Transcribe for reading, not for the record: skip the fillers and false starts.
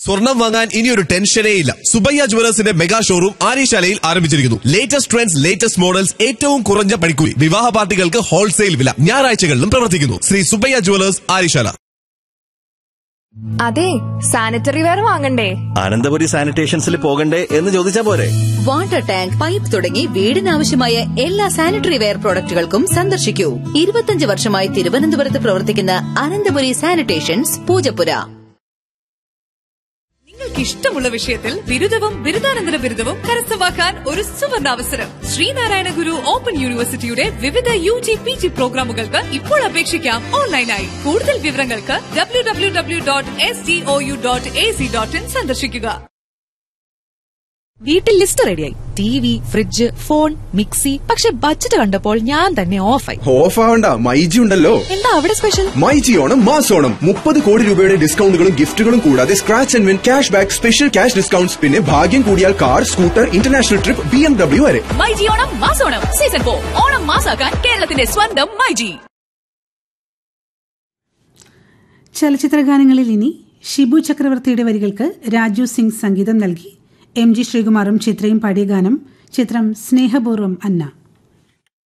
സ്വർണം വാങ്ങാൻ ഇനിയൊരു ടെൻഷനേ ഇല്ല. സുബയ്യ ജുവലേഴ്സിന്റെ മെഗാ ഷോറൂം ആര്യശാലയിൽ ആരംഭിച്ചിരിക്കുന്നു. ലേറ്റസ്റ്റ് ട്രെൻഡ്സ്, ലേറ്റസ്റ്റ് മോഡൽസ്, ഏറ്റവും കുറഞ്ഞ പണിക്കൂലി, വിവാഹ പാർട്ടികൾക്ക് ഹോൾസെയിൽ വില. ഞായറാഴ്ചകളിലും പ്രവർത്തിക്കുന്നു. ശ്രീ സുബയ്യ ജുവലേഴ്സ്, ആര്യശാല. അതെ, സാനിറ്ററി വെയർ വാങ്ങണ്ടേ? അനന്തപുരി സാനിറ്റേഷൻസിൽ പോകണ്ടേ എന്ന് ചോദിച്ചാ പോരെ. വാട്ടർ ടാങ്ക്, പൈപ്പ് തുടങ്ങി വീടിനാവശ്യമായ എല്ലാ സാനിറ്ററി വെയർ പ്രോഡക്റ്റുകൾക്കും സന്ദർശിക്കൂ. 25 വർഷമായി തിരുവനന്തപുരത്ത് പ്രവർത്തിക്കുന്ന അനന്തപുരി സാനിറ്റേഷൻസ്, പൂജപ്പുര. നിങ്ങൾക്ക് ഇഷ്ടമുള്ള വിഷയത്തിൽ ബിരുദവും ബിരുദാനന്തര ബിരുദവും കരസ്ഥമാക്കാൻ ഒരു സുവർണാവസരം. ശ്രീനാരായണ ഗുരു ഓപ്പൺ യൂണിവേഴ്സിറ്റിയുടെ വിവിധ UG PG പ്രോഗ്രാമുകൾക്ക് ഇപ്പോൾ അപേക്ഷിക്കാം ഓൺലൈനായി. കൂടുതൽ വിവരങ്ങൾക്ക് www.sdou.ac.in സന്ദർശിക്കുക. വീട്ടിൽ ലിസ്റ്റ് റെഡിയായി. TV, fridge, phone, mixie. പക്ഷെ ബഡ്ജറ്റ് കണ്ടപ്പോൾ ഞാൻ തന്നെ ഓഫായി. ഓഫാവണ്ട, മൈജി ഉണ്ടല്ലോ. എന്താ അവിടെ സ്പെഷ്യൽ? മൈജി ഓണം മാസോണം 30 കോടി രൂപയുടെ ഡിസ്കൗണ്ടുകളും ഗിഫ്റ്റുകളും കൂടാതെ scratch and win, cash back, special cash discounts, പിന്നെ ഭാഗ്യം കൂടിയാൽ car, scooter, international trip, BMW വരെ. മൈജി ഓണം മാസോണം സീസൺ 4. ഓണം മാസാക്കാൻ കേരളത്തിന്റെ സ്വന്തം മൈജി. ചലച്ചിത്ര ഗാനങ്ങളിൽ ഇനി ഷിബു ചക്രവർത്തിയുടെ വരികൾക്ക് രാജു സിംഗ് സംഗീതം നൽകി MG ശ്രീകുമാറും ചിത്രയും പാടിയ ഗാനം. ചിത്രം സ്നേഹപൂർവ്വം അന്ന.